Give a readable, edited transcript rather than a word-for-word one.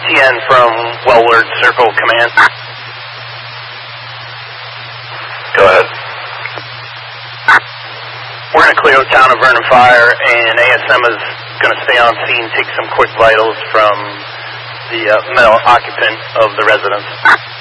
ETN from Wellward Circle Command. Go ahead. We're going to clear the town of Vernon Fire, and ASM is going to stay on scene, take some quick vitals from the male occupant of the residence.